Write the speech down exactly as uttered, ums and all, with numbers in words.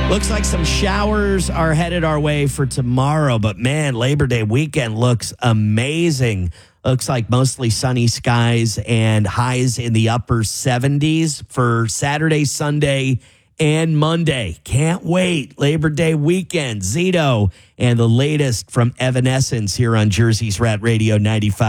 Looks like some showers are headed our way for tomorrow, but man, Labor Day weekend looks amazing. Looks like mostly sunny skies and highs in the upper seventies for Saturday, Sunday, and Monday. Can't wait. Labor Day weekend. Zito and the latest from Evanescence here on Jersey's Rat Radio ninety-five.